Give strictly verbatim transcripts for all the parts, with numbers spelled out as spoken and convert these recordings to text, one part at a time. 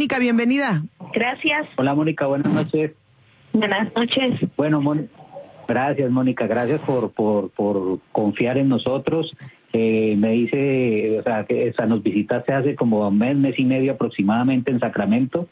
Mónica, bienvenida. Gracias. Hola, Mónica, buenas noches. Buenas noches. Bueno, Mon- gracias, Mónica, gracias por, por, por confiar en nosotros. Eh, me dice, o sea, que esa, nos visitaste hace como un mes, mes y medio aproximadamente en Sacramento.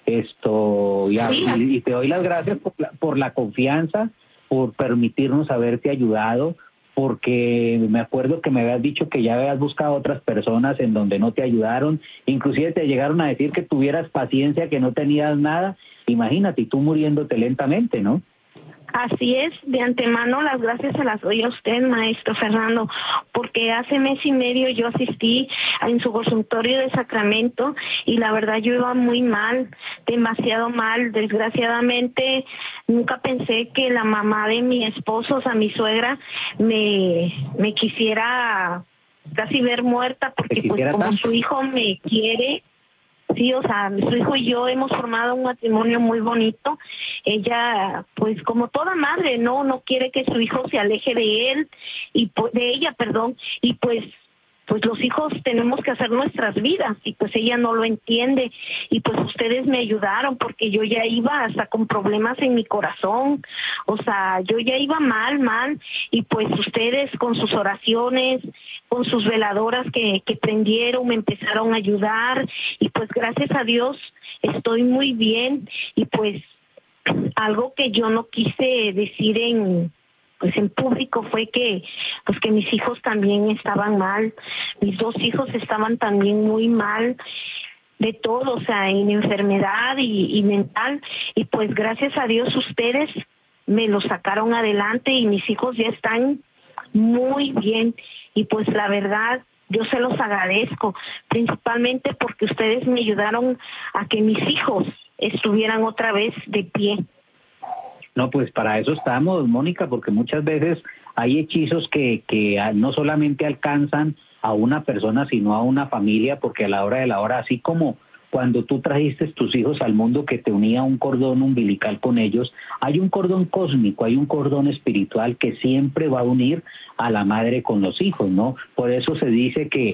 Esto, y, Sí. y, y te doy las gracias por la, por la confianza, por permitirnos haberte ayudado, porque me acuerdo que me habías dicho que ya habías buscado otras personas en donde no te ayudaron, inclusive te llegaron a decir que tuvieras paciencia, que no tenías nada. Imagínate, y tú muriéndote lentamente, ¿no? Así es, de antemano las gracias se las doy a usted, maestro Fernando, porque hace mes y medio yo asistí en su consultorio de Sacramento y la verdad yo iba muy mal, demasiado mal. Desgraciadamente nunca pensé que la mamá de mi esposo, o sea, mi suegra, me, me quisiera casi ver muerta, porque pues como tanto? su hijo me quiere. Sí, o sea, su hijo y yo hemos formado un matrimonio muy bonito. Ella, pues como toda madre, no no quiere que su hijo se aleje de él y pues, de ella, perdón, y pues pues los hijos tenemos que hacer nuestras vidas y pues ella no lo entiende y pues ustedes me ayudaron porque yo ya iba hasta con problemas en mi corazón, o sea, yo ya iba mal, mal y pues ustedes con sus oraciones, con sus veladoras que, que prendieron, me empezaron a ayudar y pues gracias a Dios estoy muy bien y pues algo que yo no quise decir en pues en público fue que pues que mis hijos también estaban mal, mis dos hijos estaban también muy mal de todo, o sea, en enfermedad y, y mental y pues gracias a Dios ustedes me lo sacaron adelante y mis hijos ya están muy bien y pues la verdad yo se los agradezco, principalmente porque ustedes me ayudaron a que mis hijos estuvieran otra vez de pie. No, pues para eso estamos, Mónica, porque muchas veces hay hechizos que, que no solamente alcanzan a una persona, sino a una familia, porque a la hora de la hora, así como cuando tú trajiste tus hijos al mundo que te unía un cordón umbilical con ellos, hay un cordón cósmico, hay un cordón espiritual que siempre va a unir a la madre con los hijos, ¿no? Por eso se dice que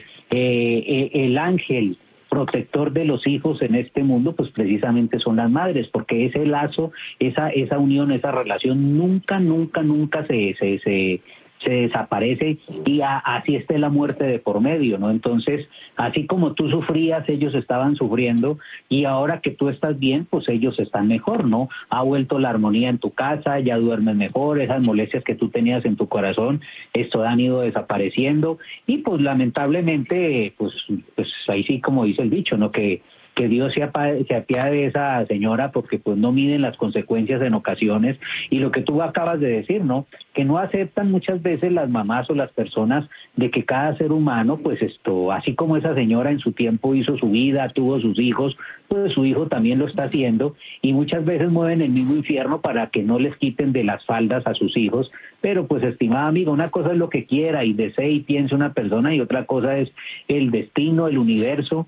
eh, el ángel protector de los hijos en este mundo, pues precisamente son las madres, porque ese lazo, esa esa unión, esa relación nunca, nunca, nunca se se se, se desaparece y a, así esté la muerte de por medio, ¿no? Entonces, así como tú sufrías, ellos estaban sufriendo y ahora que tú estás bien, pues ellos están mejor, ¿no? Ha vuelto la armonía en tu casa, ya duermes mejor, esas molestias que tú tenías en tu corazón, esto han ido desapareciendo y pues lamentablemente, pues, pues ahí sí como dice el dicho, ¿no? Que que Dios se, apa se apiade de esa señora porque pues no miden las consecuencias en ocasiones y lo que tú acabas de decir, ¿no? Que no aceptan muchas veces las mamás o las personas de que cada ser humano, pues esto, así como esa señora en su tiempo hizo su vida, tuvo sus hijos, pues su hijo también lo está haciendo y muchas veces mueven el mismo infierno para que no les quiten de las faldas a sus hijos, pero pues estimada amiga, una cosa es lo que quiera y desee y piense una persona y otra cosa es el destino, el universo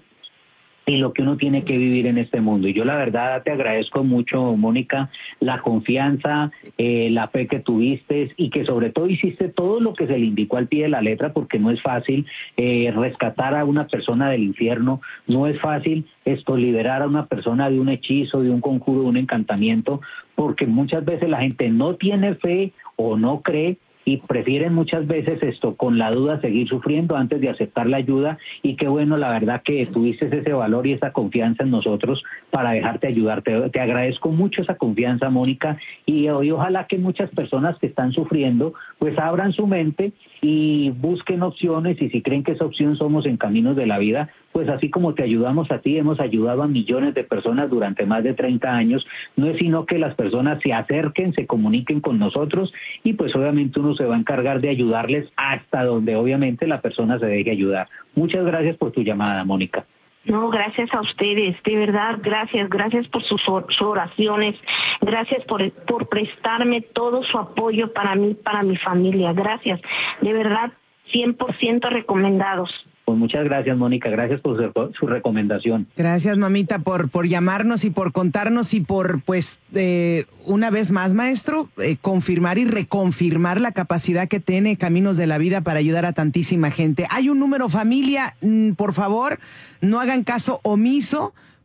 y lo que uno tiene que vivir en este mundo. Y yo la verdad te agradezco mucho, Mónica, la confianza, eh, la fe que tuviste y que sobre todo hiciste todo lo que se le indicó al pie de la letra, porque no es fácil eh, rescatar a una persona del infierno, no es fácil esto liberar a una persona de un hechizo, de un conjuro, de un encantamiento, porque muchas veces la gente no tiene fe o no cree y prefieren muchas veces esto con la duda seguir sufriendo antes de aceptar la ayuda y qué bueno la verdad que tuviste ese valor y esa confianza en nosotros para dejarte ayudar. Te, te agradezco mucho esa confianza, Mónica, y hoy ojalá que muchas personas que están sufriendo pues abran su mente y busquen opciones y si creen que esa opción somos en Caminos de la Vida, pues así como te ayudamos a ti, hemos ayudado a millones de personas durante más de treinta años, no es sino que las personas se acerquen, se comuniquen con nosotros y pues obviamente uno se va a encargar de ayudarles hasta donde obviamente la persona se deje ayudar. Muchas gracias por tu llamada, Mónica. No, gracias a ustedes, de verdad, gracias, gracias por sus, sus oraciones, gracias por, por prestarme todo su apoyo para mí, para mi familia, gracias, de verdad, cien por ciento recomendados. Pues muchas gracias, Mónica, gracias por su, su recomendación. Gracias, mamita, por por llamarnos y por contarnos y por, pues, eh, una vez más, maestro, eh, confirmar y reconfirmar la capacidad que tiene Caminos de la Vida para ayudar a tantísima gente. Hay un número, familia, mm, por favor, no hagan caso omiso,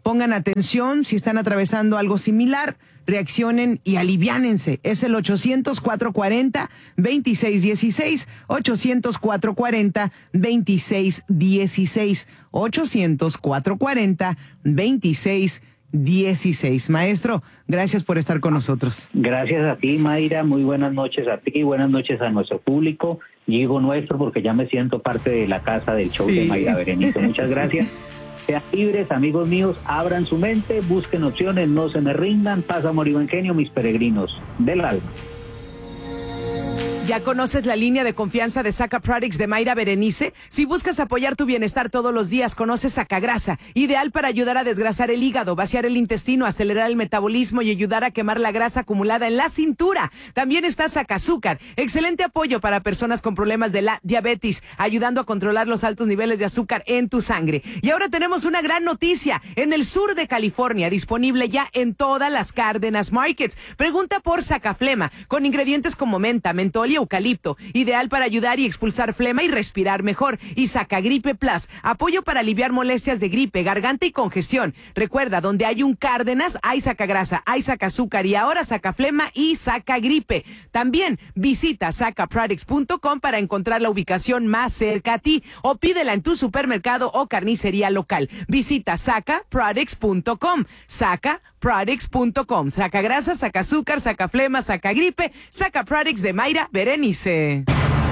Pongan atención si están atravesando algo similar, reaccionen y aliviánense. Es el ochocientos, cuatrocientos cuarenta, veintiséis dieciséis, ochocientos, cuatrocientos cuarenta, veintiséis dieciséis, ochocientos, cuatrocientos cuarenta, veintiséis dieciséis. Maestro, gracias por estar con nosotros. Gracias a ti, Mayra. Muy buenas noches a ti, buenas noches a nuestro público. Digo nuestro porque ya me siento parte de la casa del show sí. de Mayra Berenice. Muchas gracias. Sean libres, amigos míos, abran su mente, busquen opciones, no se me rindan. Paz, amor y buen genio, mis peregrinos del alma. ¿Ya conoces la línea de confianza de Saca Products de Mayra Berenice? Si buscas apoyar tu bienestar todos los días, conoce Sacagrasa, ideal para ayudar a desgrasar el hígado, vaciar el intestino, acelerar el metabolismo y ayudar a quemar la grasa acumulada en la cintura. También está Sacazúcar, excelente apoyo para personas con problemas de la diabetes, ayudando a controlar los altos niveles de azúcar en tu sangre. Y ahora tenemos una gran noticia, en el sur de California, disponible ya en todas las Cárdenas Markets. Pregunta por Sacaflema, con ingredientes como menta, mentol y eucalipto, ideal para ayudar y expulsar flema y respirar mejor. Y Sacagripe Plus, apoyo para aliviar molestias de gripe, garganta y congestión. Recuerda, donde hay un Cárdenas, hay Sacagrasa, hay Sacazúcar y ahora Sacaflema y Sacagripe. También visita saca products punto com para encontrar la ubicación más cerca a ti o pídela en tu supermercado o carnicería local. Visita saca products punto com. Saca products punto com. Sacagrasa, Sacazúcar, Sacaflema, Sacagripe, Saca Products de Mayra Berenice.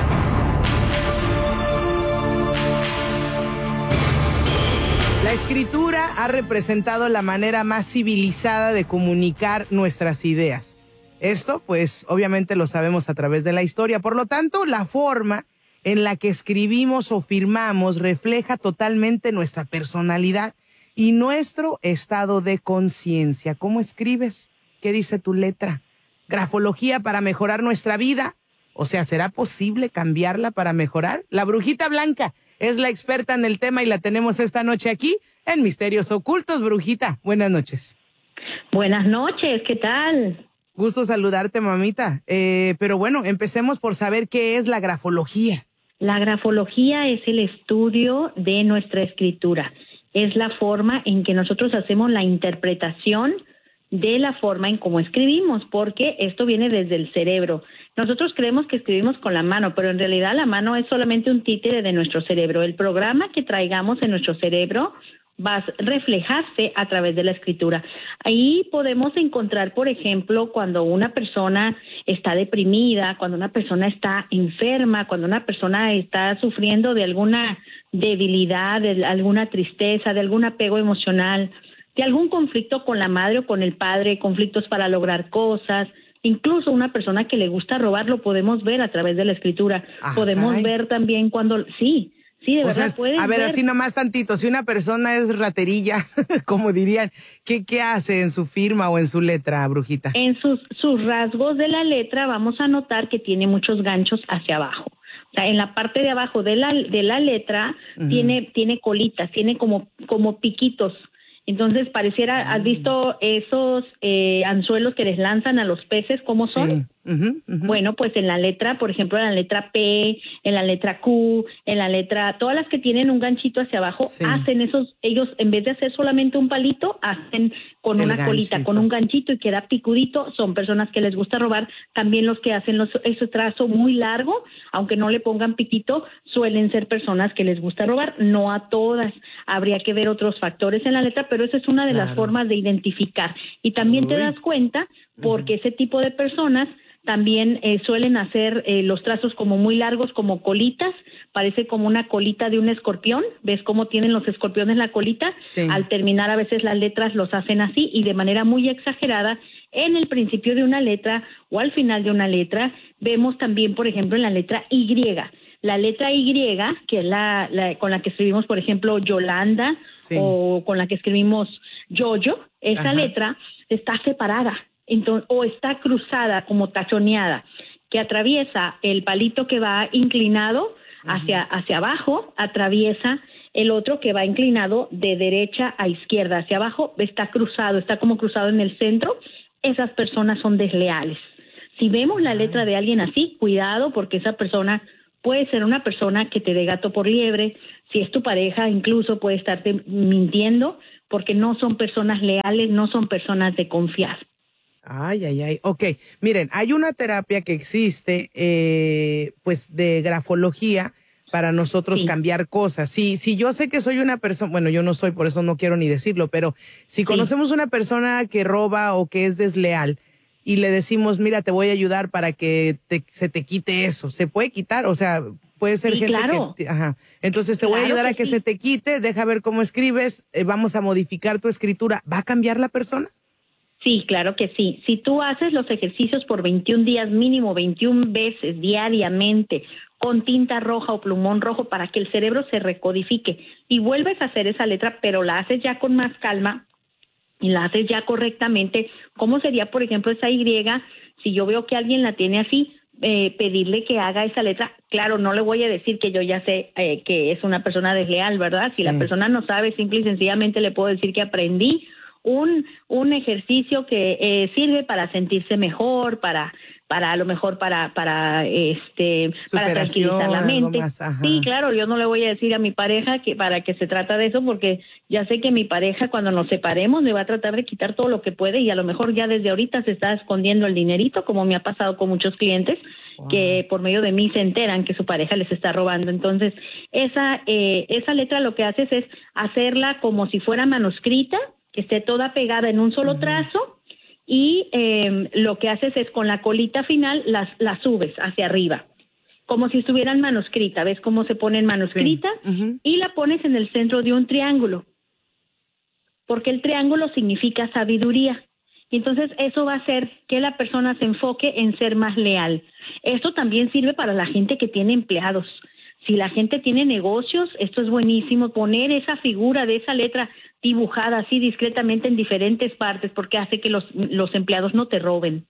La escritura ha representado la manera más civilizada de comunicar nuestras ideas. Esto, pues, obviamente lo sabemos a través de la historia. Por lo tanto, la forma en la que escribimos o firmamos refleja totalmente nuestra personalidad y nuestro estado de conciencia. ¿Cómo escribes? ¿Qué dice tu letra? ¿Grafología para mejorar nuestra vida? O sea, ¿será posible cambiarla para mejorar? La Brujita Blanca es la experta en el tema y la tenemos esta noche aquí en Misterios Ocultos. Brujita, buenas noches. Buenas noches, ¿qué tal? Gusto saludarte, mamita. Eh, pero bueno, empecemos por saber qué es la grafología. La grafología es el estudio de nuestra escritura. Es la forma en que nosotros hacemos la interpretación de la forma en cómo escribimos, porque esto viene desde el cerebro. Nosotros creemos que escribimos con la mano, pero en realidad la mano es solamente un títere de nuestro cerebro. El programa que traigamos en nuestro cerebro va a reflejarse a través de la escritura. Ahí podemos encontrar, por ejemplo, cuando una persona está deprimida, cuando una persona está enferma, cuando una persona está sufriendo de alguna debilidad, de alguna tristeza, de algún apego emocional, de algún conflicto con la madre o con el padre, conflictos para lograr cosas. Incluso una persona que le gusta robar lo podemos ver a través de la escritura. Ah, podemos caray. ver también cuando... Sí, sí, de o verdad. Sea, a ver, ver. así nomás tantito. Si una persona es raterilla, como dirían, ¿qué, qué hace en su firma o en su letra, Brujita? En sus, sus rasgos de la letra vamos a notar que tiene muchos ganchos hacia abajo. O sea, en la parte de abajo de la, de la letra uh-huh. tiene, tiene colitas, tiene como, como piquitos. Entonces pareciera, ¿has visto esos eh, anzuelos que les lanzan a los peces? ¿Cómo son? Sí. Uh-huh, uh-huh. Bueno, pues en la letra, por ejemplo, en la letra P, en la letra Q, en la letra, todas las que tienen un ganchito hacia abajo, sí. hacen esos, ellos en vez de hacer solamente un palito, hacen con El una ganchito. colita, con un ganchito y queda picudito. Son personas que les gusta robar. También los que hacen los, ese trazo muy largo, aunque no le pongan piquito, suelen ser personas que les gusta robar. No a todas. Habría que ver otros factores en la letra, pero esa es una de claro. las formas de identificar. Y también Uy. te das cuenta porque uh-huh. ese tipo de personas también eh, suelen hacer eh, los trazos como muy largos, como colitas, parece como una colita de un escorpión. ¿Ves cómo tienen los escorpiones la colita? Sí. Al terminar a veces las letras los hacen así y de manera muy exagerada en el principio de una letra o al final de una letra. Vemos también, por ejemplo, en la letra Y. La letra Y, que es la, la con la que escribimos, por ejemplo, Yolanda sí. o con la que escribimos Yoyo, esa Ajá. letra está separada. Entonces, o está cruzada como tachoneada, que atraviesa el palito que va inclinado hacia, uh-huh. hacia abajo, atraviesa el otro que va inclinado de derecha a izquierda, hacia abajo, está cruzado, está como cruzado en el centro. Esas personas son desleales. Si vemos la letra de alguien así, cuidado, porque esa persona puede ser una persona que te dé gato por liebre. Si es tu pareja, incluso puede estarte mintiendo, porque no son personas leales, no son personas de confiar. Ay, ay, ay. Ok, miren, hay una terapia que existe, eh, pues, de grafología para nosotros sí. cambiar cosas. Si, si yo sé que soy una persona, bueno, yo no soy, por eso no quiero ni decirlo, pero si sí. conocemos una persona que roba o que es desleal y le decimos, mira, te voy a ayudar para que te, se te quite eso, ¿se puede quitar? O sea, puede ser sí, gente claro. que... Ajá. Entonces te claro voy a ayudar que a que sí. se te quite, deja ver cómo escribes, eh, vamos a modificar tu escritura. ¿Va a cambiar la persona? Sí, claro que sí. Si tú haces los ejercicios por veintiún días, mínimo veintiuna veces diariamente, con tinta roja o plumón rojo para que el cerebro se recodifique y vuelves a hacer esa letra, pero la haces ya con más calma y la haces ya correctamente. ¿Cómo sería, por ejemplo, esa Y? Si yo veo que alguien la tiene así, eh, pedirle que haga esa letra. Claro, no le voy a decir que yo ya sé eh, que es una persona desleal, ¿verdad? Sí. Si la persona no sabe, simple y sencillamente le puedo decir que aprendí un un ejercicio que eh, sirve para sentirse mejor, para para a lo mejor para para este para tranquilizar la mente. Más, sí, claro, yo no le voy a decir a mi pareja que para qué se trata de eso, porque ya sé que mi pareja cuando nos separemos me va a tratar de quitar todo lo que puede y a lo mejor ya desde ahorita se está escondiendo el dinerito, como me ha pasado con muchos clientes. Wow. Que por medio de mí se enteran que su pareja les está robando. Entonces, esa eh, esa letra lo que haces es hacerla como si fuera manuscrita, que esté toda pegada en un solo uh-huh. trazo y eh, lo que haces es con la colita final las la subes hacia arriba, como si estuvieran manuscrita. ¿Ves cómo se pone en manuscrita? Sí. Uh-huh. Y la pones en el centro de un triángulo, porque el triángulo significa sabiduría. Y entonces eso va a hacer que la persona se enfoque en ser más leal. Esto también sirve para la gente que tiene empleados. Si la gente tiene negocios, esto es buenísimo, poner esa figura de esa letra dibujada así discretamente en diferentes partes, porque hace que los, los empleados no te roben.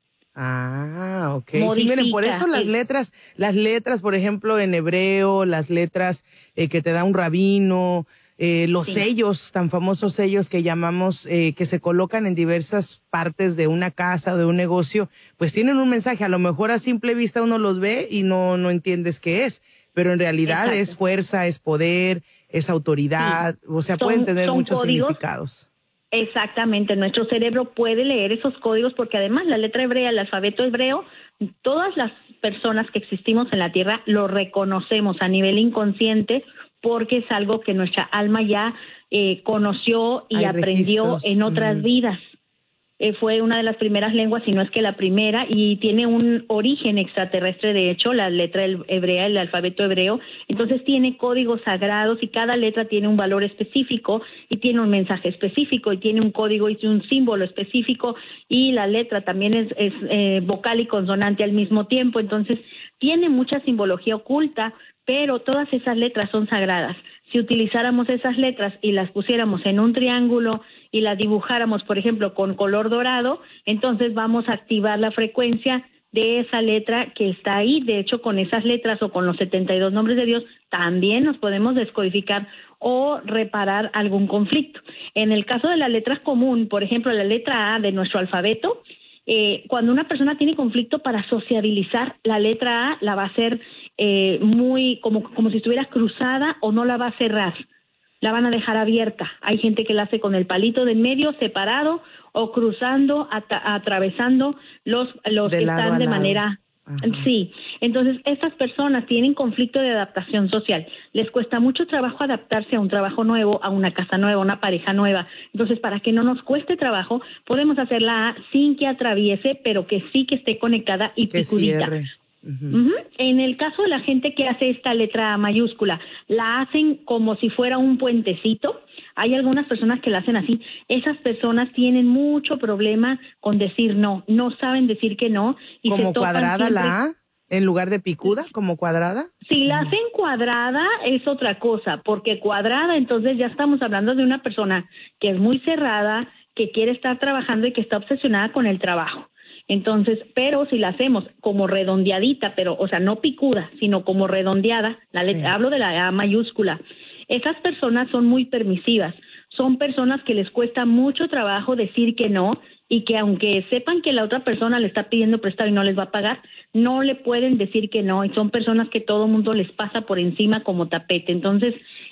Ah, ok. Sí, miren, por eso las letras, las letras, por ejemplo, en hebreo, las letras eh, que te da un rabino, eh, los sí. sellos, tan famosos sellos que llamamos, eh, que se colocan en diversas partes de una casa o de un negocio, pues tienen un mensaje. A lo mejor a simple vista uno los ve y no, no entiendes qué es, pero en realidad Exacto. es fuerza, es poder, es autoridad, sí. o sea, son, pueden tener muchos códigos. significados. Exactamente, nuestro cerebro puede leer esos códigos porque además la letra hebrea, el alfabeto hebreo, todas las personas que existimos en la Tierra lo reconocemos a nivel inconsciente porque es algo que nuestra alma ya eh, conoció y Hay aprendió registros. en otras mm. vidas. Eh, fue una de las primeras lenguas, si no es que la primera, y tiene un origen extraterrestre, de hecho, la letra hebrea, el alfabeto hebreo. Entonces tiene códigos sagrados y cada letra tiene un valor específico y tiene un mensaje específico y tiene un código y un símbolo específico y la letra también es, es eh, vocal y consonante al mismo tiempo. Entonces tiene mucha simbología oculta, pero todas esas letras son sagradas. Si utilizáramos esas letras y las pusiéramos en un triángulo y las dibujáramos, por ejemplo, con color dorado, entonces vamos a activar la frecuencia de esa letra que está ahí. De hecho, con esas letras o con los setenta y dos nombres de Dios, también nos podemos descodificar o reparar algún conflicto. En el caso de la letra común, por ejemplo, la letra A de nuestro alfabeto, eh, cuando una persona tiene conflicto para sociabilizar, la letra A la va a hacer eh, muy, como, como si estuviera cruzada o no la va a cerrar. La van a dejar abierta. Hay gente que la hace con el palito de en medio separado o cruzando, at- atravesando los, los que están de manera... Ajá. Sí, entonces estas personas tienen conflicto de adaptación social. Les cuesta mucho trabajo adaptarse a un trabajo nuevo, a una casa nueva, a una pareja nueva. Entonces, para que no nos cueste trabajo, podemos hacer la A sin que atraviese, pero que sí que esté conectada y que picudita. Cierre. Uh-huh. Uh-huh. En el caso de la gente que hace esta letra mayúscula, la hacen como si fuera un puentecito. Hay algunas personas que la hacen así. Esas personas tienen mucho problema con decir no, no saben decir que no. Y ¿Como se topan cuadrada siempre... la A? ¿En lugar de picuda? ¿Como cuadrada? Si la hacen cuadrada es otra cosa, porque cuadrada entonces ya estamos hablando de una persona que es muy cerrada, que quiere estar trabajando y que está obsesionada con el trabajo. Entonces, pero si la hacemos como redondeadita, pero, o sea, no picuda, sino como redondeada, la letra, sí. hablo de la A mayúscula, esas personas son muy permisivas, son personas que les cuesta mucho trabajo decir que no y que aunque sepan que la otra persona le está pidiendo prestado y no les va a pagar, no le pueden decir que no, y son personas que todo mundo les pasa por encima como tapete. Entonces,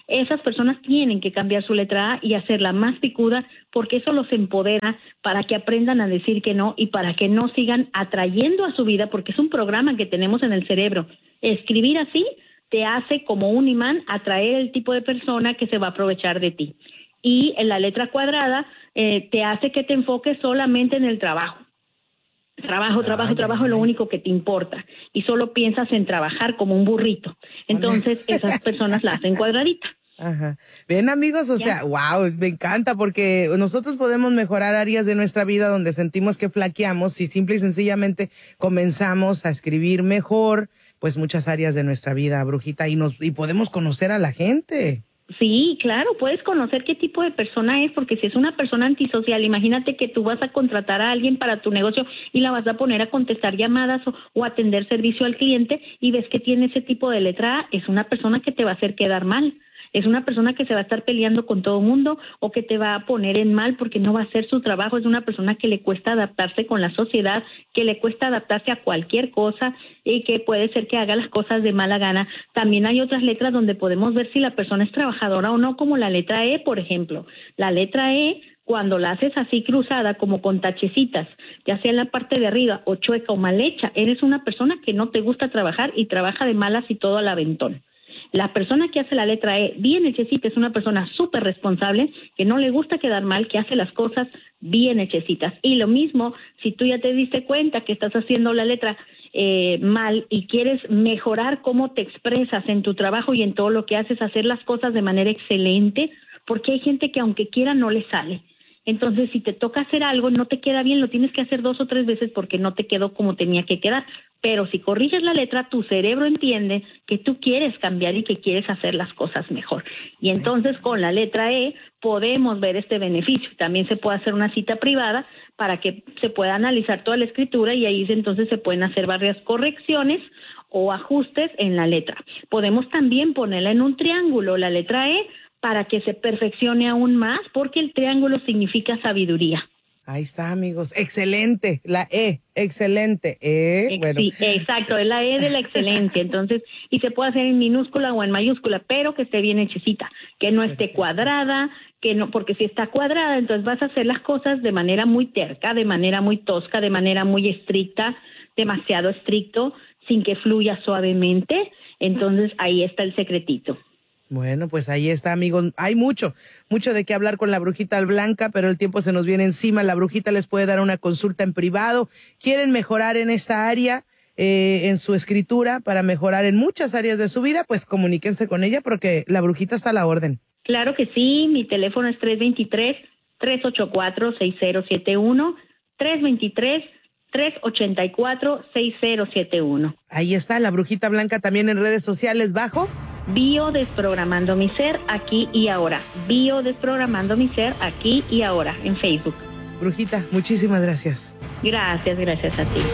Esas personas tienen que cambiar su letra A y hacerla más picuda, porque eso los empodera para que aprendan a decir que no y para que no sigan atrayendo a su vida, porque es un programa que tenemos en el cerebro. Escribir así te hace como un imán atraer el tipo de persona que se va a aprovechar de ti. Y en la letra cuadrada eh, te hace que te enfoques solamente en el trabajo. Trabajo, trabajo, ay, trabajo ay, es lo ay. único que te importa y solo piensas en trabajar como un burrito. Entonces esas personas la hacen cuadradita. Ajá. Ven, amigos, o ¿Ya? sea, wow, me encanta porque nosotros podemos mejorar áreas de nuestra vida donde sentimos que flaqueamos si simple y sencillamente comenzamos a escribir mejor, pues muchas áreas de nuestra vida, Brujita, y nos y podemos conocer a la gente. Sí, claro, puedes conocer qué tipo de persona es, porque si es una persona antisocial, imagínate que tú vas a contratar a alguien para tu negocio y la vas a poner a contestar llamadas o, o atender servicio al cliente y ves que tiene ese tipo de letra A, es una persona que te va a hacer quedar mal. Es una persona que se va a estar peleando con todo el mundo o que te va a poner en mal porque no va a hacer su trabajo. Es una persona que le cuesta adaptarse con la sociedad, que le cuesta adaptarse a cualquier cosa y que puede ser que haga las cosas de mala gana. También hay otras letras donde podemos ver si la persona es trabajadora o no, como la letra E, por ejemplo. La letra E, cuando la haces así cruzada, como con tachecitas, ya sea en la parte de arriba o chueca o mal hecha, eres una persona que no te gusta trabajar y trabaja de malas y todo al aventón. La persona que hace la letra E bien hechecita es una persona súper responsable, que no le gusta quedar mal, que hace las cosas bien hechecitas. Y lo mismo, si tú ya te diste cuenta que estás haciendo la letra eh, mal y quieres mejorar cómo te expresas en tu trabajo y en todo lo que haces, hacer las cosas de manera excelente, porque hay gente que aunque quiera no le sale. Entonces, si te toca hacer algo, no te queda bien, lo tienes que hacer dos o tres veces porque no te quedó como tenía que quedar. Pero si corriges la letra, tu cerebro entiende que tú quieres cambiar y que quieres hacer las cosas mejor. Y entonces, con la letra E, podemos ver este beneficio. También se puede hacer una cita privada para que se pueda analizar toda la escritura y ahí entonces se pueden hacer varias correcciones o ajustes en la letra. Podemos también ponerla en un triángulo, la letra E, para que se perfeccione aún más, porque el triángulo significa sabiduría. Ahí está, amigos. Excelente. La E, excelente. E, bueno. Sí, exacto, es la E de la excelencia. Entonces, y se puede hacer en minúscula o en mayúscula, pero que esté bien hechecita, que no esté cuadrada, que no, porque si está cuadrada, entonces vas a hacer las cosas de manera muy terca, de manera muy tosca, de manera muy estricta, demasiado estricto, sin que fluya suavemente. Entonces, ahí está el secretito. Bueno, pues ahí está, amigos. Hay mucho, mucho de qué hablar con la Brujita Blanca, pero el tiempo se nos viene encima. La Brujita les puede dar una consulta en privado. ¿Quieren mejorar en esta área, eh, en su escritura, para mejorar en muchas áreas de su vida? Pues comuníquense con ella porque la Brujita está a la orden. Claro que sí, mi teléfono es tres dos tres, tres ocho cuatro, seis cero siete uno, tres dos tres, tres ocho cuatro, seis cero siete uno. Ahí está, la Brujita Blanca también en redes sociales bajo Bio Desprogramando Mi Ser, aquí y ahora. Bio Desprogramando Mi Ser, aquí y ahora, en Facebook. Brujita, muchísimas gracias. Gracias, gracias a ti.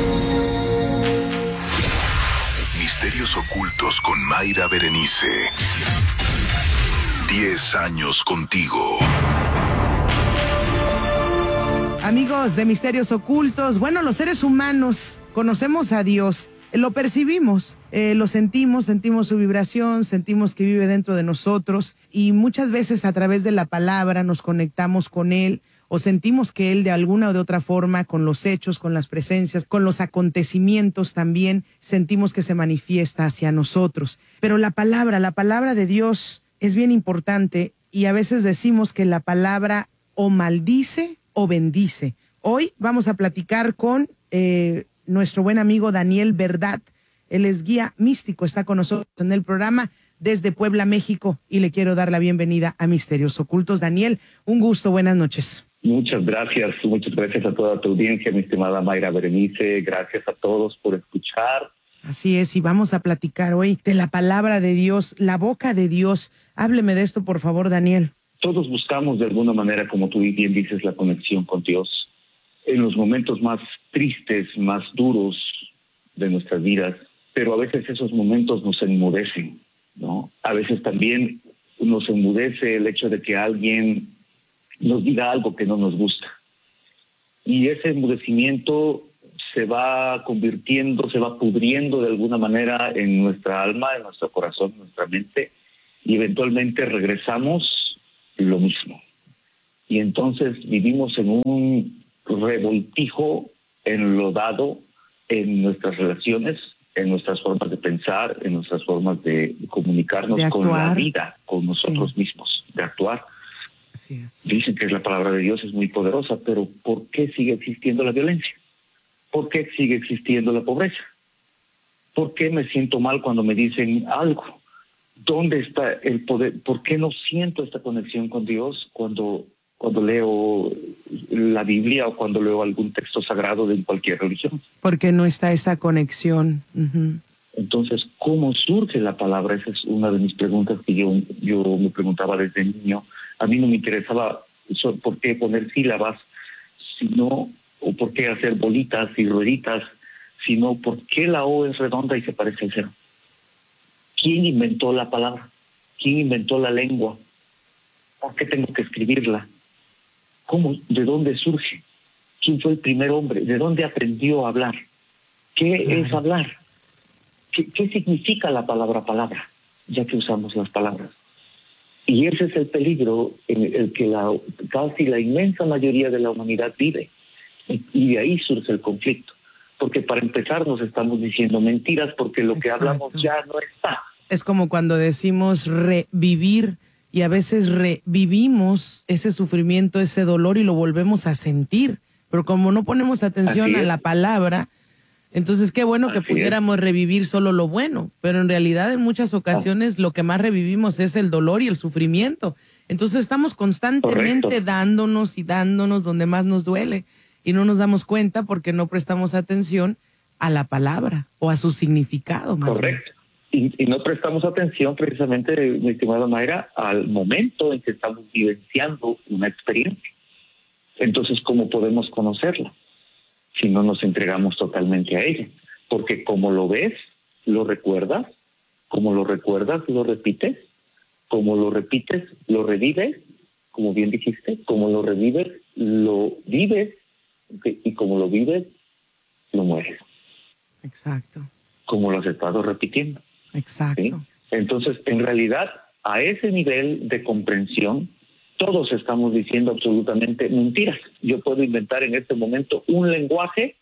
Misterios ocultos con Mayra Berenice. Diez años contigo. Amigos de Misterios Ocultos, bueno, los seres humanos conocemos a Dios, lo percibimos, eh, lo sentimos, sentimos su vibración, sentimos que vive dentro de nosotros y muchas veces a través de la palabra nos conectamos con Él o sentimos que Él de alguna o de otra forma, con los hechos, con las presencias, con los acontecimientos también, sentimos que se manifiesta hacia nosotros. Pero la palabra, la palabra de Dios es bien importante y a veces decimos que la palabra o maldice o bendice. Hoy vamos a platicar con eh, nuestro buen amigo Daniel Verdad. Él es guía místico, está con nosotros en el programa desde Puebla, México, y le quiero dar la bienvenida a Misterios Ocultos. Daniel, un gusto, buenas noches. Muchas gracias, muchas gracias a toda tu audiencia, mi estimada Mayra Berenice, gracias a todos por escuchar. Así es, y vamos a platicar hoy de la palabra de Dios, la boca de Dios. Hábleme de esto, por favor, Daniel. Todos buscamos de alguna manera, como tú bien dices, la conexión con Dios. En los momentos más tristes, más duros de nuestras vidas, pero a veces esos momentos nos enmudecen, ¿no? A veces también nos enmudece el hecho de que alguien nos diga algo que no nos gusta. Y ese enmudecimiento se va convirtiendo, se va pudriendo de alguna manera en nuestra alma, en nuestro corazón, en nuestra mente, y eventualmente regresamos lo mismo. Y entonces vivimos en un revoltijo enlodado en nuestras relaciones, en nuestras formas de pensar, en nuestras formas de comunicarnos De con la actuar. vida, con nosotros Sí. mismos, de actuar. Así es. Dicen que la palabra de Dios es muy poderosa, pero ¿por qué sigue existiendo la violencia? ¿Por qué sigue existiendo la pobreza? ¿Por qué me siento mal cuando me dicen algo? ¿Dónde está el poder? ¿Por qué no siento esta conexión con Dios cuando, cuando leo la Biblia o cuando leo algún texto sagrado de cualquier religión? Porque no está esa conexión. Ujú. Entonces, ¿cómo surge la palabra? Esa es una de mis preguntas que yo, yo me preguntaba desde niño. A mí no me interesaba eso, por qué poner sílabas, sino, o por qué hacer bolitas y rueditas, sino por qué la O es redonda y se parece al cero. ¿Quién inventó la palabra? ¿Quién inventó la lengua? ¿Por qué tengo que escribirla? ¿Cómo? ¿De dónde surge? ¿Quién fue el primer hombre? ¿De dónde aprendió a hablar? ¿Qué Claro. es hablar? ¿Qué, ¿Qué significa la palabra palabra? Ya que usamos las palabras. Y ese es el peligro en el que la, casi la inmensa mayoría de la humanidad vive. Y, y de ahí surge el conflicto. Porque para empezar nos estamos diciendo mentiras porque lo que Exacto. hablamos ya no está. Es como cuando decimos revivir y a veces revivimos ese sufrimiento, ese dolor y lo volvemos a sentir. Pero como no ponemos atención Así a es. la palabra, entonces qué bueno que Así pudiéramos revivir solo lo bueno, pero en realidad en muchas ocasiones lo que más revivimos es el dolor y el sufrimiento. Entonces estamos constantemente Correcto. dándonos y dándonos donde más nos duele y no nos damos cuenta porque no prestamos atención a la palabra o a su significado más bien. Correcto. Y, y no prestamos atención precisamente, mi estimada Mayra, al momento en que estamos vivenciando una experiencia. Entonces, ¿cómo podemos conocerla si no nos entregamos totalmente a ella? Porque como lo ves, lo recuerdas, como lo recuerdas, lo repites, como lo repites, lo revives, como bien dijiste, como lo revives, lo vives, y como lo vives, lo mueres. Exacto, Como lo has estado repitiendo. exacto. ¿Sí? Entonces, en realidad, a ese nivel de comprensión, todos estamos diciendo absolutamente mentiras. Yo puedo inventar en este momento un lenguaje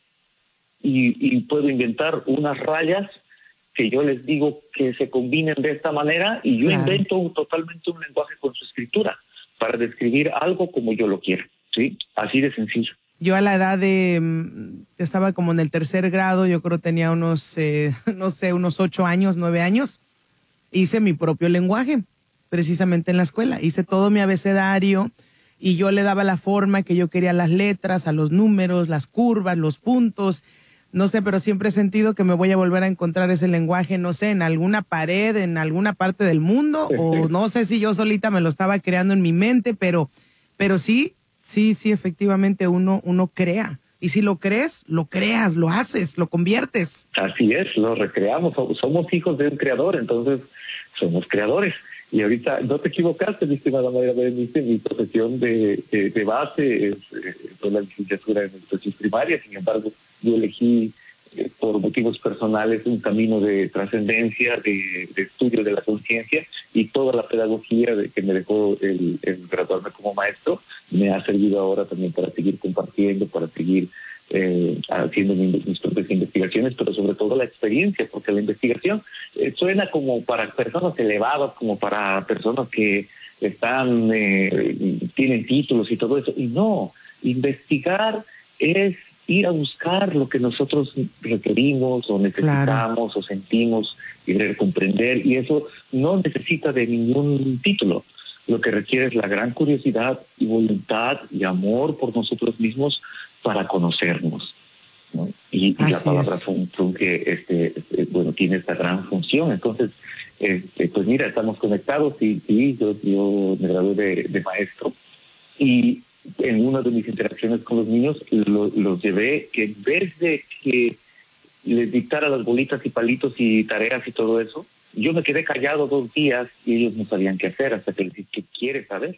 y, y puedo inventar unas rayas que yo les digo que se combinen de esta manera y yo Claro. invento un, totalmente un lenguaje con su escritura para describir algo como yo lo quiero. ¿Sí? Así de sencillo. Yo a la edad de, mm, estaba como en el tercer grado, yo creo tenía unos, eh, no sé, unos ocho años, nueve años, hice mi propio lenguaje, precisamente en la escuela. Hice todo mi abecedario y yo le daba la forma que yo quería a las letras, a los números, las curvas, los puntos. No sé, pero siempre he sentido que me voy a volver a encontrar ese lenguaje, no sé, en alguna pared, en alguna parte del mundo, o no sé si yo solita me lo estaba creando en mi mente, pero, pero sí, sí, sí, efectivamente uno, uno crea. Y si lo crees, lo creas, lo haces, lo conviertes. Así es, lo recreamos, so- somos hijos de un creador, entonces somos creadores. Y ahorita no te equivocaste, mi estimada Mayra Berenice, mi profesión de, de, de base es eh, fue la licenciatura en educación primaria, sin embargo yo elegí eh, por motivos personales un camino de trascendencia, de, de estudio de la conciencia, y toda la pedagogía de que me dejó el, el graduarme como maestro me ha servido ahora también para seguir compartiendo, para seguir eh, haciendo mis, mis propias investigaciones, pero sobre todo la experiencia, porque la investigación eh, suena como para personas elevadas, como para personas que están eh, tienen títulos y todo eso, y no, investigar es ir a buscar lo que nosotros requerimos o necesitamos, claro, o sentimos y querer comprender, y eso no necesita de ningún título. Lo que requiere es la gran curiosidad y voluntad y amor por nosotros mismos para conocernos, ¿no? Y, y la palabra fun, fun que este, este, bueno, tiene esta gran función. Entonces, este, pues mira, estamos conectados y, y yo, yo me gradué de, de maestro, y en una de mis interacciones con los niños lo, los llevé que en vez de que les dictara las bolitas y palitos y tareas y todo eso, yo me quedé callado dos días y ellos no sabían qué hacer, hasta que les dije, ¿qué quieres saber?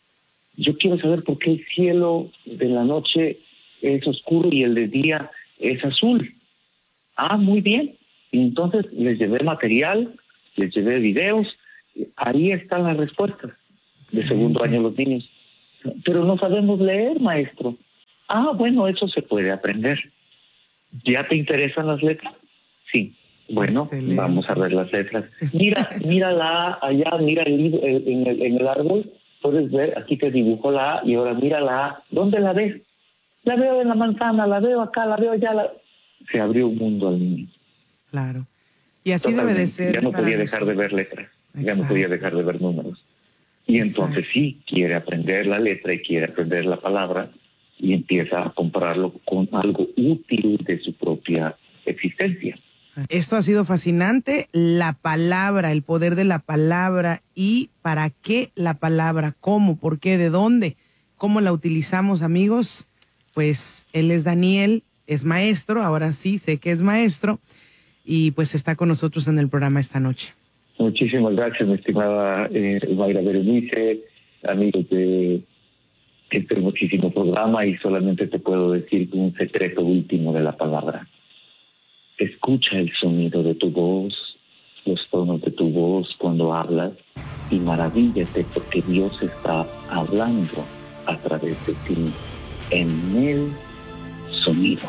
Yo quiero saber por qué el cielo de la noche es oscuro y el de día es azul. Ah, muy bien. Y entonces les llevé material, les llevé videos Ahí están las respuestas de segundo año los niños. Pero no sabemos leer, maestro. Ah, bueno, eso se puede aprender. ¿Ya te interesan las letras? Sí. Bueno, excelente. Vamos a ver las letras. Mira, mira la A allá, mira el, el, en, el, en el árbol. Puedes ver, aquí te dibujo la A y ahora mira la A. ¿Dónde la ves? La veo en la manzana, la veo acá, la veo allá. La... Se abrió un mundo al niño. Claro. Y así Totalmente. Debe de ser. Ya no podía dejar nosotros. de ver letras. Exacto. Ya no podía dejar de ver números. Y entonces Exacto. sí, quiere aprender la letra y quiere aprender la palabra y empieza a compararlo con algo útil de su propia existencia. Esto ha sido fascinante, la palabra, el poder de la palabra y para qué la palabra, cómo, por qué, de dónde, cómo la utilizamos, amigos. Pues él es Daniel, es maestro, ahora sí sé que es maestro y pues está con nosotros en el programa esta noche. Muchísimas gracias, mi estimada eh, Mayra Berenice, amigos de este muchísimo programa, y solamente te puedo decir un secreto último de la palabra. Escucha el sonido de tu voz, los tonos de tu voz cuando hablas y maravíllate porque Dios está hablando a través de ti en el sonido.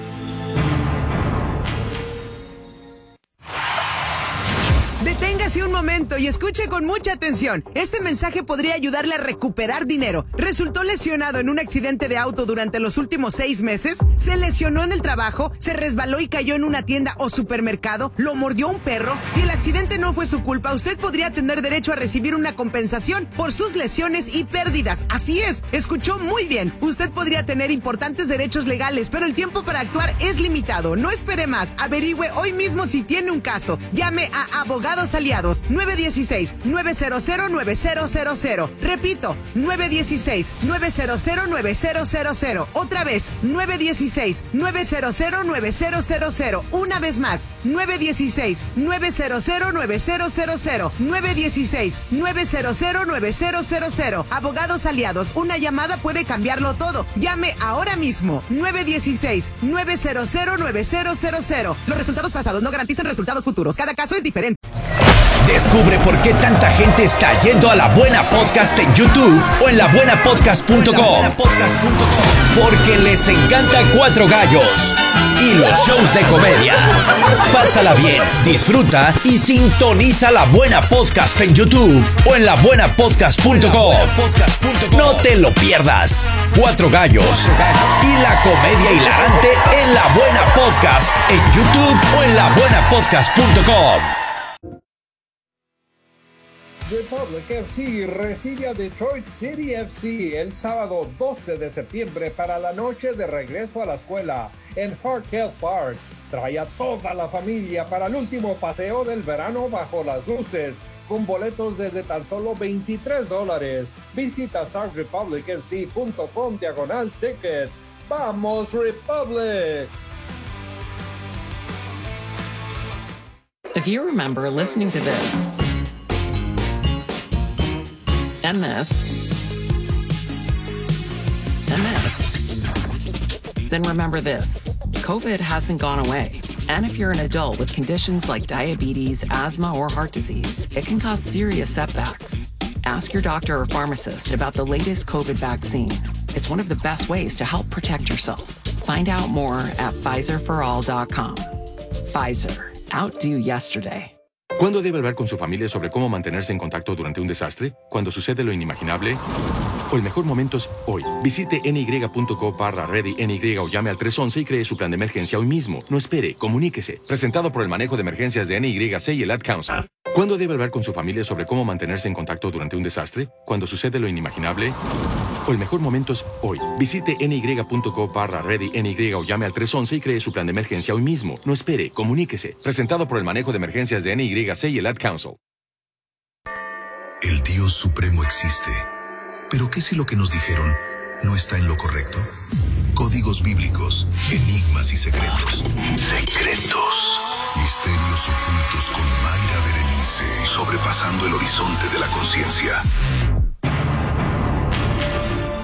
Deténgase un momento y escuche con mucha atención. Este mensaje podría ayudarle a recuperar dinero. ¿Resultó lesionado en un accidente de auto durante los últimos seis meses? ¿Se lesionó en el trabajo? ¿Se resbaló y cayó en una tienda o supermercado? ¿Lo mordió un perro? Si el accidente no fue su culpa, usted podría tener derecho a recibir una compensación por sus lesiones y pérdidas. Así es, escuchó muy bien. Usted podría tener importantes derechos legales, pero el tiempo para actuar es limitado. No espere más. Averigüe hoy mismo si tiene un caso. Llame a Abogados Aliados nueve uno seis, nueve cero cero, nueve cero cero cero. Repito, nueve uno seis, nueve cero cero, nueve cero cero cero. Otra vez, nueve uno seis, nueve cero cero, nueve cero cero cero. Una vez más, nueve uno seis, nueve cero cero, nueve cero cero cero. nueve uno seis, nueve cero cero, nueve cero cero cero. Abogados Aliados, una llamada puede cambiarlo todo. Llame ahora mismo, nueve uno seis, nueve cero cero, nueve cero cero cero. Los resultados pasados no garantizan resultados futuros. Cada caso es diferente. Descubre por qué tanta gente está yendo a La Buena Podcast en YouTube o en la buena podcast punto com. Porque les encanta Cuatro Gallos y los shows de comedia. Pásala bien, disfruta y sintoniza La Buena Podcast en YouTube o en la buena podcast punto com. No te lo pierdas. Cuatro Gallos y la comedia hilarante en La Buena Podcast en YouTube o en la buena podcast punto com. Republic F C recibe a Detroit City F C el sábado doce de septiembre para la noche de regreso a la escuela en Hart Health Park. Trae a toda la familia para el último paseo del verano bajo las luces, con boletos desde tan solo veintitrés dólares. Visita south republic f c punto com diagonal tickets. ¡Vamos, Republic! If you remember listening to this and this and this, then remember this. COVID hasn't gone away. And if you're an adult with conditions like diabetes, asthma, or heart disease, it can cause serious setbacks. Ask your doctor or pharmacist about the latest COVID vaccine. It's one of the best ways to help protect yourself. Find out more at Pfizer for all dot com. Pfizer. Outdo yesterday. ¿Cuándo debe hablar con su familia sobre cómo mantenerse en contacto durante un desastre? ¿Cuando sucede lo inimaginable? O el mejor momento es hoy. Visite N Y punto co barra ready N Y o llame al tres once y cree su plan de emergencia hoy mismo. No espere, comuníquese. Presentado por el manejo de emergencias de N Y C y el Ad Council. ¿Cuándo debe hablar con su familia sobre cómo mantenerse en contacto durante un desastre? ¿Cuando sucede lo inimaginable? O el mejor momento es hoy. Visite N Y punto co barra ready N Y o llame al tres once y cree su plan de emergencia hoy mismo. No espere, comuníquese. Presentado por el manejo de emergencias de N Y C y el Ad Council. El Dios Supremo existe. ¿Pero qué si lo que nos dijeron no está en lo correcto? Códigos bíblicos, enigmas y secretos. Secretos. Misterios ocultos con Mayra Berenice. Sobrepasando el horizonte de la conciencia.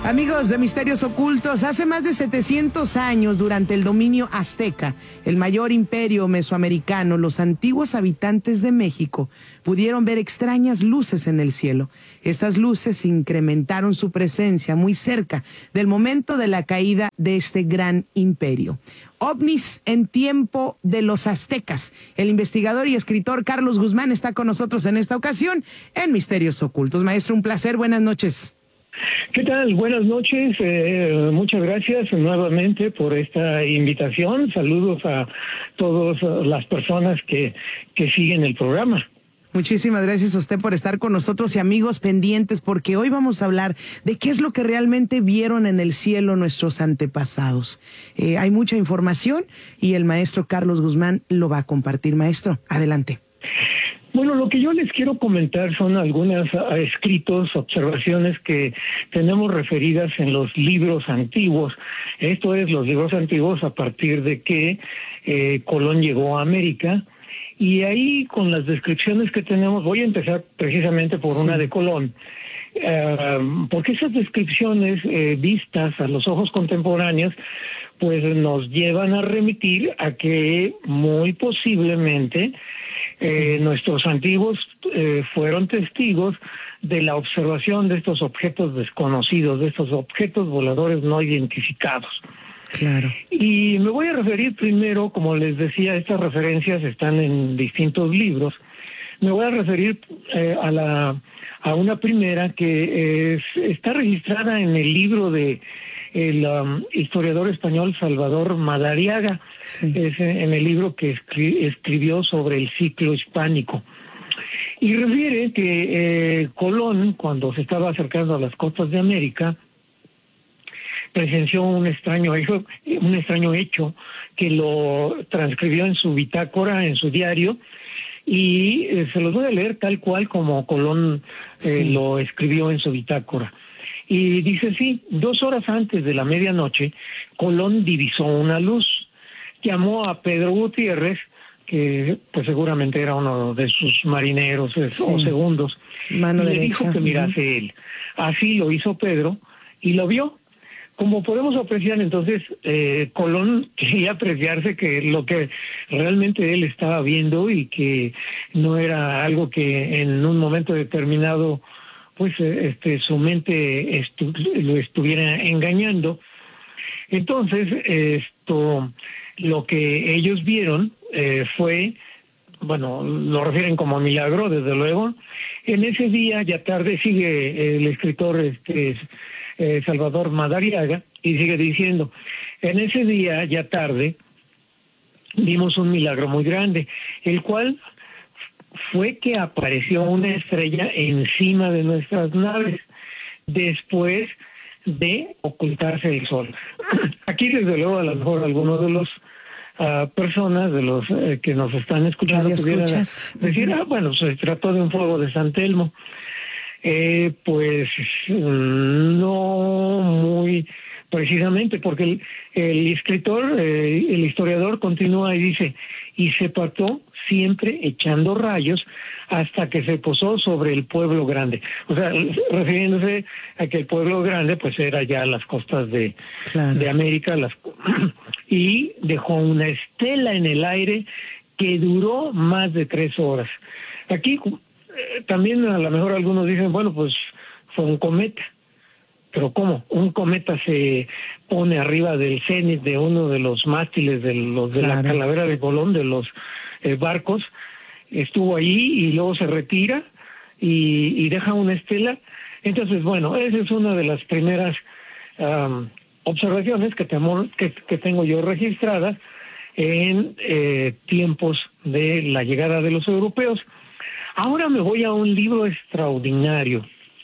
Amigos de Misterios Ocultos, hace más de setecientos años, durante el dominio azteca, el mayor imperio mesoamericano, los antiguos habitantes de México pudieron ver extrañas luces en el cielo. Estas luces incrementaron su presencia muy cerca del momento de la caída de este gran imperio. OVNIs en tiempo de los aztecas. El investigador y escritor Carlos Guzmán está con nosotros en esta ocasión en Misterios Ocultos. Maestro, un placer, buenas noches. ¿Qué tal? Buenas noches, eh, muchas gracias nuevamente por esta invitación. Saludos a todas las personas que, que siguen el programa. Muchísimas gracias a usted por estar con nosotros y amigos pendientes, porque hoy vamos a hablar de qué es lo que realmente vieron en el cielo nuestros antepasados. Eh, hay mucha información y el maestro Carlos Guzmán lo va a compartir. Maestro, adelante. Bueno, lo que yo les quiero comentar son algunos uh, escritos, observaciones que tenemos referidas en los libros antiguos. Esto es, los libros antiguos a partir de que eh, Colón llegó a América. Y ahí, con las descripciones que tenemos, voy a empezar precisamente por sí. una de Colón, uh, porque esas descripciones eh, vistas a los ojos contemporáneos, pues nos llevan a remitir a que muy posiblemente eh, sí. nuestros antiguos eh, fueron testigos de la observación de estos objetos desconocidos, de estos objetos voladores no identificados. Claro. Y me voy a referir primero, como les decía, estas referencias están en distintos libros. Me voy a referir eh, a la a una primera que es, está registrada en el libro de el um, historiador español Salvador Madariaga, sí. es en el libro que escri- escribió sobre el ciclo hispánico. Y refiere que eh, Colón, cuando se estaba acercando a las costas de América, presenció un extraño hecho, un extraño hecho que lo transcribió en su bitácora, en su diario, y eh, se los voy a leer tal cual como Colón eh, sí. lo escribió en su bitácora. Y dice así: dos horas antes de la medianoche, Colón divisó una luz, llamó a Pedro Gutiérrez, que pues seguramente era uno de sus marineros sí. o segundos, Mano y derecha. le dijo que mirase uh-huh. él. Así lo hizo Pedro y lo vio. Como podemos apreciar, entonces, eh, Colón quería apreciarse que lo que realmente él estaba viendo y que no era algo que en un momento determinado pues este su mente estu- lo estuviera engañando. Entonces, esto, lo que ellos vieron eh, fue, bueno, lo refieren como milagro, desde luego. En ese día, ya tarde, sigue el escritor este eh, Salvador Madariaga, y sigue diciendo: en ese día, ya tarde, vimos un milagro muy grande, el cual fue que apareció una estrella encima de nuestras naves después de ocultarse el sol. Aquí, desde luego, a lo mejor algunos de los uh, personas de los eh, que nos están escuchando pudieran decir: ah, bueno, se trató de un fuego de San Telmo. Eh, pues no muy precisamente, porque el, el escritor, eh, el historiador continúa y dice: y se partó siempre echando rayos hasta que se posó sobre el pueblo grande. O sea, refiriéndose a que el pueblo grande pues era ya las costas de, claro. de América, las, y dejó una estela en el aire que duró más de tres horas. Aquí eh, también a lo mejor algunos dicen, bueno, pues fue un cometa. Pero ¿cómo? Un cometa se pone arriba del cenit de uno de los mástiles de los de claro. la calavera de Colón, de los eh, barcos, estuvo ahí y luego se retira y, y deja una estela. Entonces, bueno, esa es una de las primeras um, observaciones que, temo, que, que tengo yo registradas en eh, tiempos de la llegada de los europeos. Ahora me voy a un libro extraordinario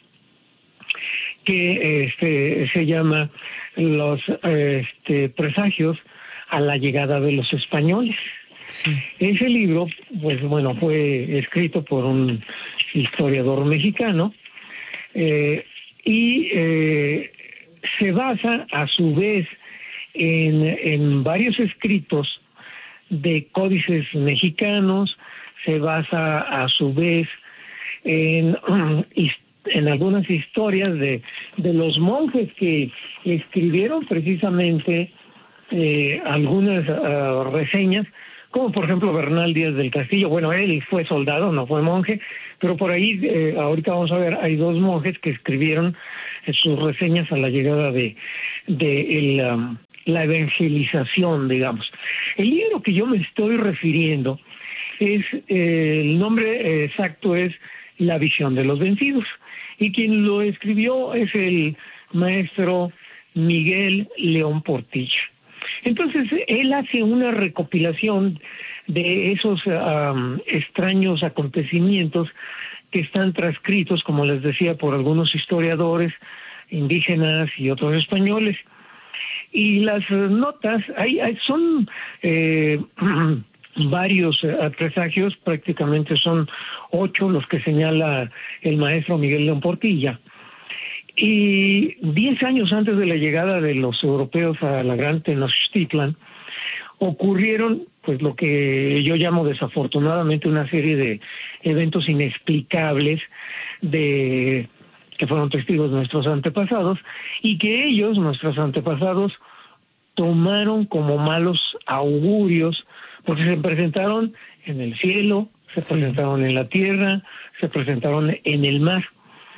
que este se llama Los este, presagios a la llegada de los españoles. Sí. Ese libro, pues bueno, fue escrito por un historiador mexicano eh, y eh, se basa a su vez en, en varios escritos de códices mexicanos, se basa a su vez en um, en algunas historias de, de los monjes que escribieron precisamente eh, algunas uh, reseñas, como por ejemplo Bernal Díaz del Castillo. Bueno, él fue soldado, no fue monje, pero por ahí, eh, ahorita vamos a ver, hay dos monjes que escribieron eh, sus reseñas a la llegada de, de el, um, la evangelización, digamos. El libro que yo me estoy refiriendo es, eh, el nombre exacto es La visión de los vencidos, y quien lo escribió es el maestro Miguel León Portilla. Entonces, él hace una recopilación de esos um, extraños acontecimientos que están transcritos, como les decía, por algunos historiadores indígenas y otros españoles. Y las notas, hay, hay son eh, varios eh, presagios, prácticamente son ocho los que señala el maestro Miguel León Portilla. Y diez años antes de la llegada de los europeos a la Gran Tenochtitlan, ocurrieron pues lo que yo llamo desafortunadamente una serie de eventos inexplicables de que fueron testigos nuestros antepasados y que ellos, nuestros antepasados, tomaron como malos augurios porque se presentaron en el cielo, se sí. presentaron en la tierra, se presentaron en el mar.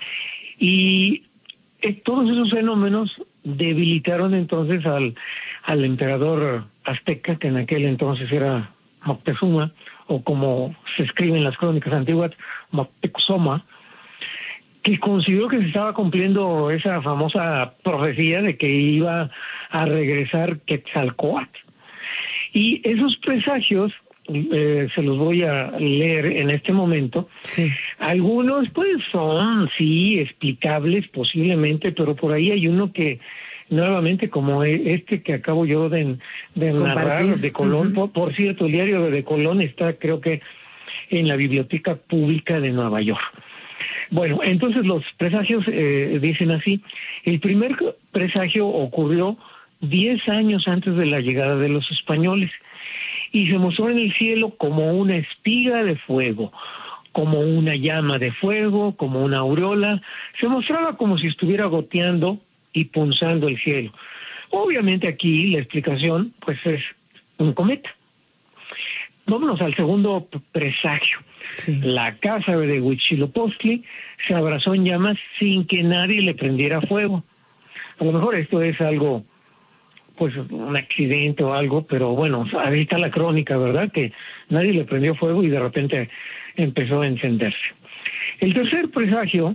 Y eh, todos esos fenómenos debilitaron entonces al, al emperador azteca, que en aquel entonces era Moctezuma, o como se escribe en las crónicas antiguas, Moctezuma, que consideró que se estaba cumpliendo esa famosa profecía de que iba a regresar Quetzalcóatl. Y esos presagios, eh, se los voy a leer en este momento. Sí. Algunos pues son, sí, explicables posiblemente, pero por ahí hay uno que, nuevamente, como este que acabo yo de, de narrar, de Colón. Uh-huh. por, por cierto, el diario de Colón está, creo que, en la Biblioteca Pública de Nueva York. Bueno, entonces los presagios eh, dicen así: el primer presagio ocurrió diez años antes de la llegada de los españoles y se mostró en el cielo como una espiga de fuego, como una llama de fuego, como una aureola. Se mostraba como si estuviera goteando y punzando el cielo. Obviamente aquí la explicación pues es un cometa. Vámonos al segundo presagio. Sí. La casa de Huitzilopochtli se abrazó en llamas sin que nadie le prendiera fuego. A lo mejor esto es algo, pues un accidente o algo, pero bueno, ahí está la crónica, ¿verdad? Que nadie le prendió fuego y de repente empezó a encenderse. El tercer presagio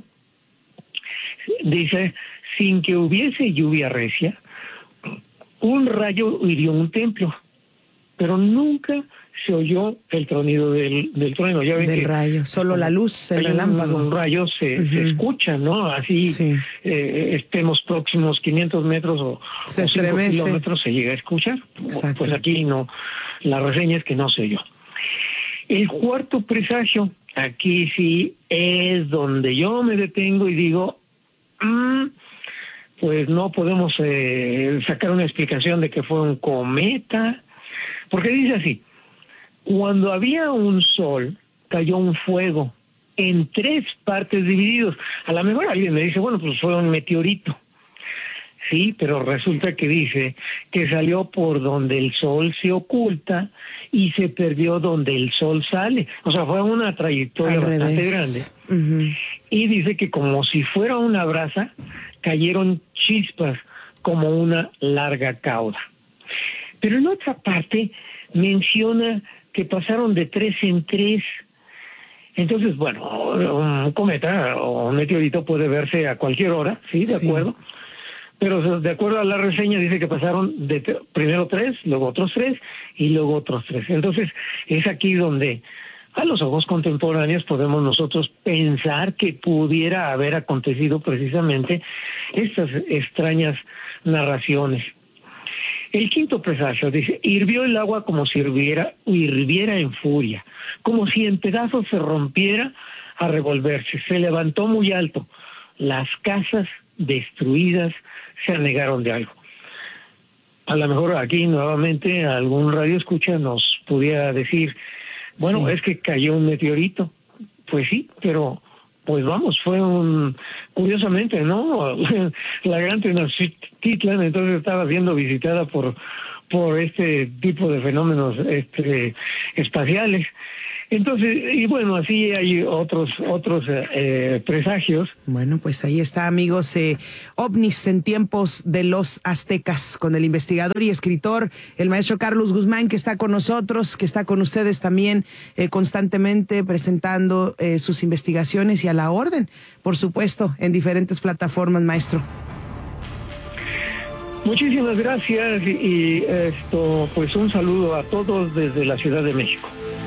dice: sin que hubiese lluvia recia, un rayo hirió un templo, pero nunca se oyó el tronido del, del trueno. Ya ven del que rayo, solo la luz, el relámpago. Un rayo se, uh-huh. se escucha, ¿no? Así sí. eh, estemos próximos quinientos metros o, se o cinco kilómetros, se llega a escuchar. Exacto. Pues aquí no, la reseña es que no se oyó. El cuarto presagio, aquí sí es donde yo me detengo y digo, mmm, pues no podemos eh, sacar una explicación de que fue un cometa, porque dice así: cuando había un sol, cayó un fuego en tres partes divididos. A lo mejor alguien me dice, bueno, pues fue un meteorito. Sí, pero resulta que dice que salió por donde el sol se oculta y se perdió donde el sol sale. O sea, fue una trayectoria Al bastante revés. grande. Uh-huh. Y dice que como si fuera una brasa, cayeron chispas como una larga cauda. Pero en otra parte menciona que pasaron de tres en tres. Entonces, bueno, un cometa o un meteorito puede verse a cualquier hora, ¿sí? De sí. acuerdo. Pero de acuerdo a la reseña dice que pasaron de t- primero tres, luego otros tres y luego otros tres. Entonces, es aquí donde a los ojos contemporáneos podemos nosotros pensar que pudiera haber acontecido precisamente estas extrañas narraciones. El quinto presagio dice: hirvió el agua como si hirviera, hirviera en furia, como si en pedazos se rompiera a revolverse. Se levantó muy alto. Las casas destruidas se anegaron de algo. A lo mejor aquí nuevamente algún radio escucha nos pudiera decir, bueno, sí. es que cayó un meteorito. Pues sí, pero pues vamos, fue un, curiosamente, ¿no? La gran Tenochtitlan entonces estaba siendo visitada por, por este tipo de fenómenos este, espaciales. Entonces, y bueno, así hay otros otros eh, presagios. Bueno, pues ahí está, amigos, eh, ovnis en tiempos de los aztecas, con el investigador y escritor, el maestro Carlos Guzmán, que está con nosotros, que está con ustedes también eh, constantemente presentando eh, sus investigaciones y a la orden, por supuesto, en diferentes plataformas, maestro. Muchísimas gracias y, y esto, pues un saludo a todos desde la Ciudad de México.